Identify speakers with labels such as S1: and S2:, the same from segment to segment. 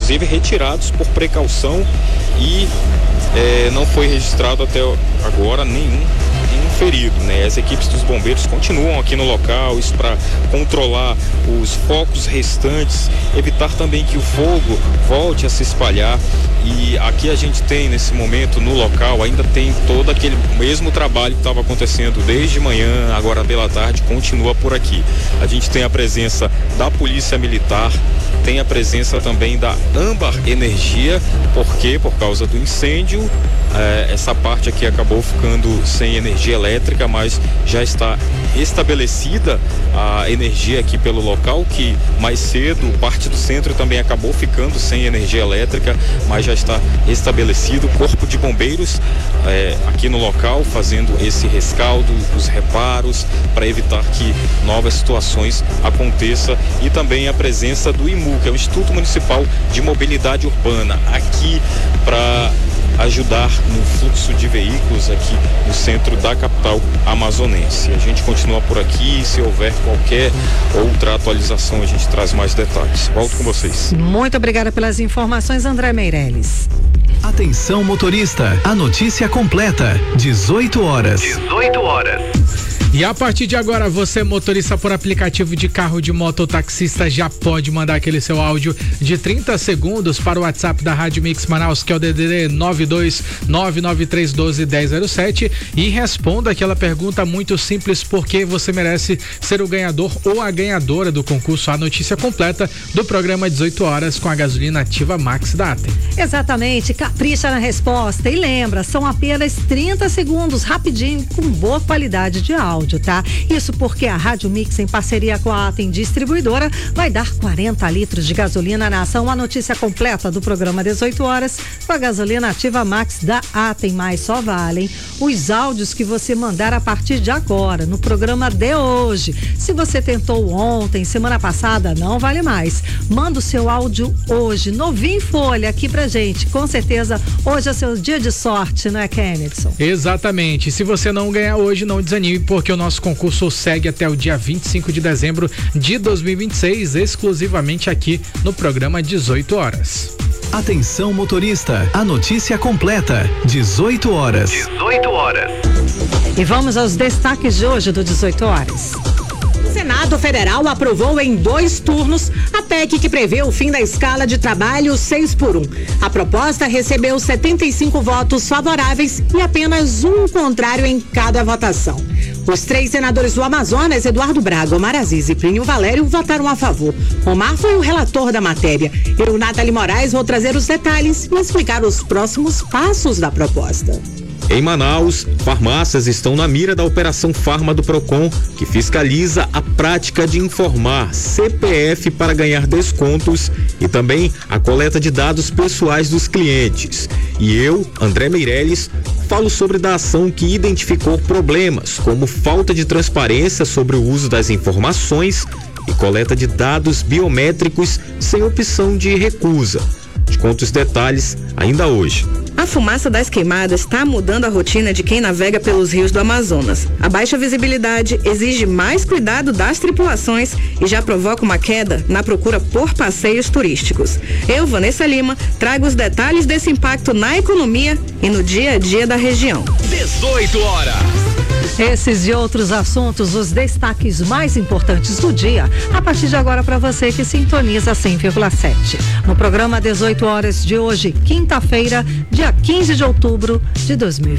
S1: inclusive retirados por precaução e não foi registrado até agora nenhum ferido, né? As equipes dos bombeiros continuam aqui no local, isso para controlar os focos restantes, evitar também que o fogo volte a se espalhar. E aqui a gente tem nesse momento no local, ainda tem todo aquele mesmo trabalho que estava acontecendo desde manhã, agora pela tarde, continua por aqui. A gente tem a presença da Polícia Militar, tem a presença também da Âmbar Energia, porque por causa do incêndio, essa parte aqui acabou ficando sem energia elétrica, mas já está estabelecida a energia aqui pelo local, que mais cedo parte do centro também acabou ficando sem energia elétrica, mas já está estabelecido. O Corpo de Bombeiros aqui no local fazendo esse rescaldo, os reparos para evitar que novas situações aconteçam, e também a presença do IMU, que é o Instituto Municipal de Mobilidade Urbana, aqui para ajudar no fluxo de veículos aqui no centro da capital amazonense. A gente continua por aqui, se houver qualquer outra atualização a gente traz mais detalhes. Volto com vocês.
S2: Muito obrigada pelas informações, André Meirelles.
S3: Atenção motorista, a notícia completa, 18 horas. 18 horas.
S4: E a partir de agora, você motorista por aplicativo de carro, de moto ou taxista, já pode mandar aquele seu áudio de 30 segundos para o WhatsApp da Rádio Mix Manaus, que é o DDD 92993121007, e responda aquela pergunta muito simples: por que você merece ser o ganhador ou a ganhadora do concurso A Notícia Completa do programa 18 horas com a gasolina Ativa Max da ATEM.
S2: Exatamente, capricha na resposta e lembra, são apenas 30 segundos, rapidinho, com boa qualidade de áudio. Tá? Isso porque a Rádio Mix, em parceria com a Atem Distribuidora, vai dar 40 litros de gasolina na ação. A notícia completa do programa 18 horas com a gasolina Ativa Max da Atem, mas só valem os áudios que você mandar a partir de agora, no programa de hoje. Se você tentou ontem, semana passada, não vale mais. Manda o seu áudio hoje, novinho em folha, aqui pra gente. Com certeza, hoje é seu dia de sorte, não é, Kennedson?
S4: Exatamente. Se você não ganhar hoje, não desanime, porque o nosso concurso segue até o dia 25 de dezembro de 2026, exclusivamente aqui no programa 18 horas.
S3: Atenção motorista, a notícia completa, 18 horas. 18 horas.
S2: E vamos aos destaques de hoje do 18 horas.
S5: O Senado Federal aprovou em 2 turnos a PEC que prevê o fim da escala de trabalho 6x1. A proposta recebeu 75 votos favoráveis e apenas um contrário em cada votação. Os 3 senadores do Amazonas, Eduardo Braga, Omar Aziz e Plínio Valério, votaram a favor. Omar foi o relator da matéria. Eu, Nathalie Moraes, vou trazer os detalhes e explicar os próximos passos da proposta.
S1: Em Manaus, farmácias estão na mira da Operação Farma do Procon, que fiscaliza a prática de informar CPF para ganhar descontos e também a coleta de dados pessoais dos clientes. E eu, André Meirelles, falo sobre da ação que identificou problemas, como falta de transparência sobre o uso das informações e coleta de dados biométricos sem opção de recusa. Te conto os detalhes ainda hoje.
S6: A fumaça das queimadas está mudando a rotina de quem navega pelos rios do Amazonas. A baixa visibilidade exige mais cuidado das tripulações e já provoca uma queda na procura por passeios turísticos. Eu, Vanessa Lima, trago os detalhes desse impacto na economia e no dia a dia da região.
S3: 18 horas.
S2: Esses e outros assuntos, os destaques mais importantes do dia, a partir de agora para você que sintoniza 100,7. No programa 18 horas de hoje, quinta-feira, dia 15 de outubro de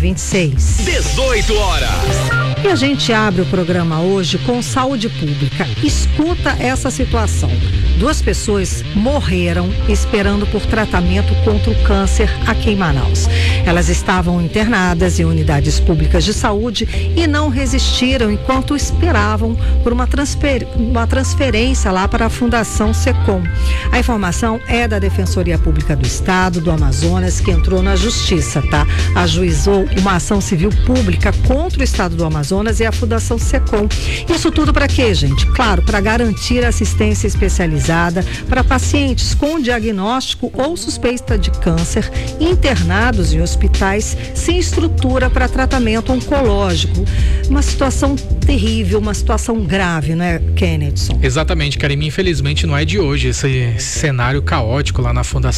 S2: 2026.
S3: 18 horas.
S2: E a gente abre o programa hoje com saúde pública. Escuta essa situação. 2 pessoas morreram esperando por tratamento contra o câncer aqui em Manaus. Elas estavam internadas em unidades públicas de saúde e não resistiram enquanto esperavam por uma transferência lá para a Fundação Secom. A informação é da Defensoria Pública do Estado do Amazonas, que entrou na Justiça, tá? Ajuizou uma ação civil pública contra o Estado do Amazonas e a Fundação Secom. Isso tudo para quê, gente? Claro, para garantir assistência especializada para pacientes com diagnóstico ou suspeita de câncer internados em hospitais sem estrutura para tratamento oncológico. Uma situação terrível, uma situação grave, não é, Kennedson?
S4: Exatamente, Karime. Infelizmente não é de hoje esse cenário caótico lá na Fundação